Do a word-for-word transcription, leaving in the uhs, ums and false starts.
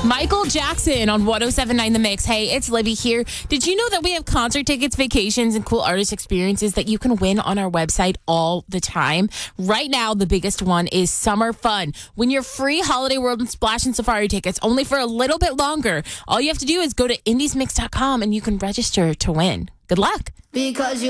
Michael Jackson on one oh seven point nine The Mix. Hey, it's Libby here. Did you know that we have concert tickets, vacations, and cool artist experiences that you can win on our website all the time? Right now, the biggest one is Summer Fun. Win your free Holiday World and Splash and Safari tickets only for a little bit longer. All you have to do is go to indies mix dot com and you can register to win. Good luck. Because you